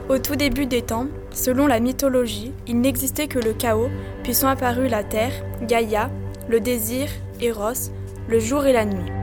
Au tout début des temps, selon la mythologie, il n'existait que le chaos, puis sont apparus la terre, Gaïa, le désir, Eros, le jour et la nuit.